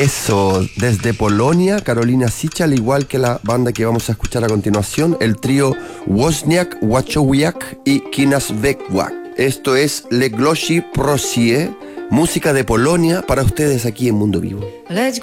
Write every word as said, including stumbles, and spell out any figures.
Eso, desde Polonia, Karolina Sicza, al igual que la banda que vamos a escuchar a continuación, el trío Wozniak, Wachowiak y Kinaswegwak. Esto es Le Gloshi Prosie, música de Polonia para ustedes aquí en Mundo Vivo. Let's